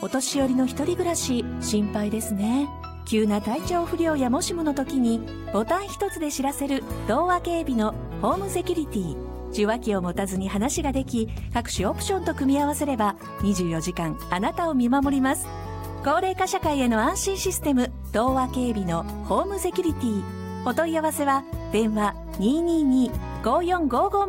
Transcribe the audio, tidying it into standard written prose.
お年寄りの一人暮らし心配ですね。急な体調不良やもしもの時にボタン一つで知らせる東和警備のホームセキュリティ。受話器を持たずに話ができ、各種オプションと組み合わせれば24時間あなたを見守ります。高齢化社会への安心システム、東和警備のホームセキュリティ。お問い合わせは電話222-5455